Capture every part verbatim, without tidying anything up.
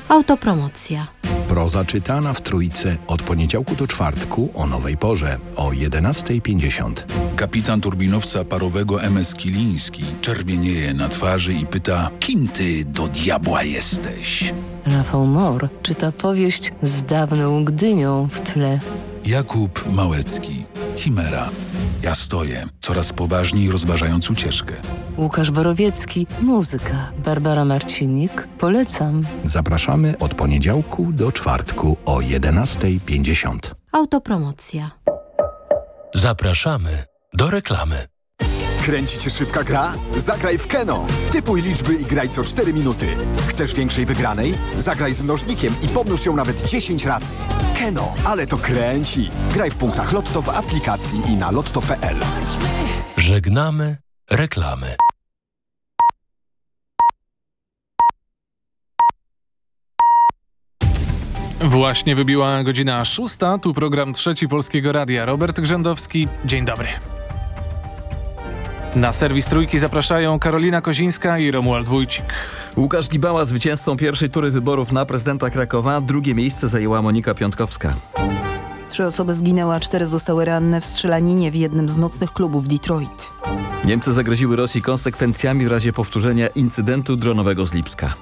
Autopromocja. Proza czytana w Trójce od poniedziałku do czwartku o nowej porze o jedenasta pięćdziesiąt. Kapitan turbinowca parowego M S Kiliński czerwienieje na twarzy i pyta: kim ty do diabła jesteś? Rafał Mor czyta powieść z dawną Gdynią w tle. Jakub Małecki, Chimera. Ja stoję, coraz poważniej rozważając ucieczkę. Łukasz Borowiecki, muzyka. Barbara Marcinik, polecam. Zapraszamy od poniedziałku do czwartku o jedenasta pięćdziesiąt. Autopromocja. Zapraszamy do reklamy. Kręci cię szybka gra? Zagraj w Keno. Typuj liczby i graj co cztery minuty. Chcesz większej wygranej? Zagraj z mnożnikiem i pomnóż ją nawet dziesięć razy. Keno, ale to kręci. Graj w punktach Lotto w aplikacji i na lotto kropka p l. Żegnamy reklamy. Właśnie wybiła godzina szósta. Tu program Trzeci Polskiego Radia. Robert Grzędowski. Dzień dobry. Na serwis Trójki zapraszają Karolina Kozińska i Romuald Wójcik. Łukasz Gibała zwycięzcą pierwszej tury wyborów na prezydenta Krakowa. Drugie miejsce zajęła Monika Piątkowska. Trzy osoby zginęły, a cztery zostały ranne w strzelaninie w jednym z nocnych klubów Detroit. Niemcy zagroziły Rosji konsekwencjami w razie powtórzenia incydentu dronowego z Lipska.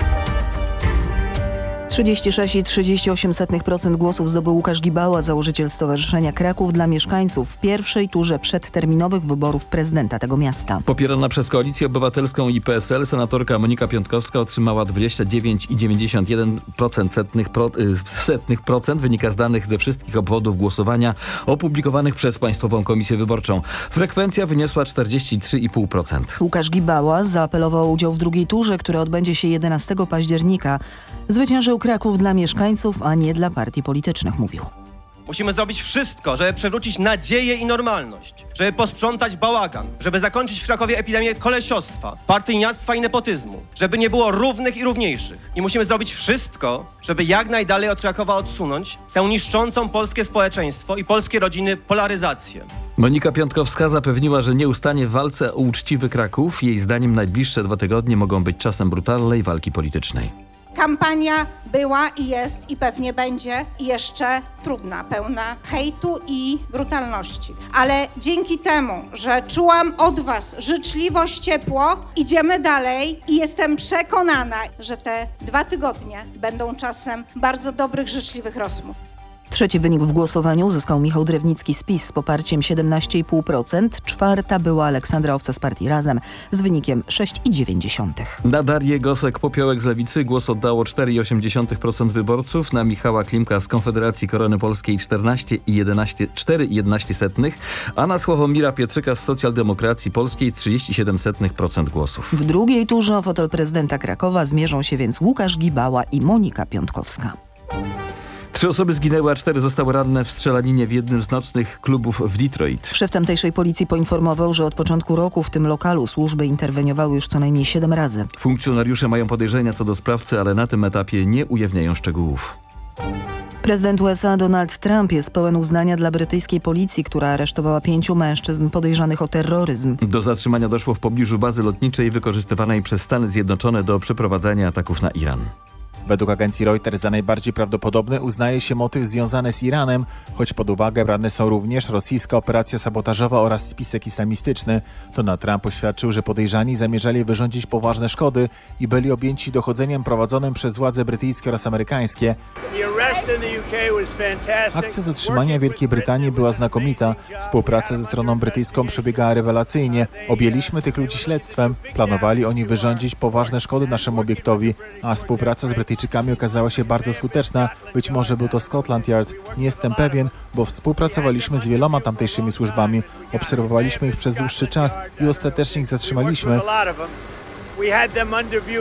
trzydzieści sześć i trzydzieści osiem procent głosów zdobył Łukasz Gibała, założyciel Stowarzyszenia Kraków dla Mieszkańców w pierwszej turze przedterminowych wyborów prezydenta tego miasta. Popierana przez Koalicję Obywatelską i P S L senatorka Monika Piątkowska otrzymała dwadzieścia dziewięć i dziewięćdziesiąt jeden procent setnych, pro, setnych procent, wynika z danych ze wszystkich obwodów głosowania opublikowanych przez Państwową Komisję Wyborczą. Frekwencja wyniosła czterdzieści trzy i pół procent. Łukasz Gibała zaapelował o udział w drugiej turze, która odbędzie się jedenastego października. Zwyciężył Kraków dla mieszkańców, a nie dla partii politycznych, mówił. Musimy zrobić wszystko, żeby przywrócić nadzieję i normalność, żeby posprzątać bałagan, żeby zakończyć w Krakowie epidemię kolesiostwa, partyjniactwa i nepotyzmu, żeby nie było równych i równiejszych. I musimy zrobić wszystko, żeby jak najdalej od Krakowa odsunąć tę niszczącą polskie społeczeństwo i polskie rodziny polaryzację. Monika Piątkowska zapewniła, że nie ustanie w walce o uczciwy Kraków. Jej zdaniem najbliższe dwa tygodnie mogą być czasem brutalnej walki politycznej. Kampania była i jest i pewnie będzie jeszcze trudna, pełna hejtu i brutalności. Ale dzięki temu, że czułam od was życzliwość, ciepło, idziemy dalej i jestem przekonana, że te dwa tygodnie będą czasem bardzo dobrych, życzliwych rozmów. Trzeci wynik w głosowaniu uzyskał Michał Drewnicki z PiS z poparciem siedemnaście i pół procent. Czwarta była Aleksandra Owca z partii Razem z wynikiem sześć i dziewięć procent. Na Darię Gosek-Popiołek z Lewicy głos oddało cztery i osiem procent wyborców. Na Michała Klimka z Konfederacji Korony Polskiej czternaście i jedenaście, cztery i jedenaście setnych, a na Sławomira Pietrzyka z Socjaldemokracji Polskiej trzydzieści siedem procent głosów. W drugiej turze o fotel prezydenta Krakowa zmierzą się więc Łukasz Gibała i Monika Piątkowska. Trzy osoby zginęły, a cztery zostały ranne w strzelaninie w jednym z nocnych klubów w Detroit. Szef tamtejszej policji poinformował, że od początku roku w tym lokalu służby interweniowały już co najmniej siedem razy. Funkcjonariusze mają podejrzenia co do sprawcy, ale na tym etapie nie ujawniają szczegółów. Prezydent U S A Donald Trump jest pełen uznania dla brytyjskiej policji, która aresztowała pięciu mężczyzn podejrzanych o terroryzm. Do zatrzymania doszło w pobliżu bazy lotniczej wykorzystywanej przez Stany Zjednoczone do przeprowadzania ataków na Iran. Według agencji Reuters za najbardziej prawdopodobny uznaje się motyw związany z Iranem, choć pod uwagę brane są również rosyjska operacja sabotażowa oraz spisek islamistyczny. Donald Trump oświadczył, że podejrzani zamierzali wyrządzić poważne szkody i byli objęci dochodzeniem prowadzonym przez władze brytyjskie oraz amerykańskie. Akcja zatrzymania Wielkiej Brytanii była znakomita. Współpraca ze stroną brytyjską przebiegała rewelacyjnie. Objęliśmy tych ludzi śledztwem. Planowali oni wyrządzić poważne szkody naszemu obiektowi, a współpraca z Brytyjczykami okazała się bardzo skuteczna. Być może był to Scotland Yard. Nie jestem pewien, bo współpracowaliśmy z wieloma tamtejszymi służbami. Obserwowaliśmy ich przez dłuższy czas i ostatecznie ich zatrzymaliśmy.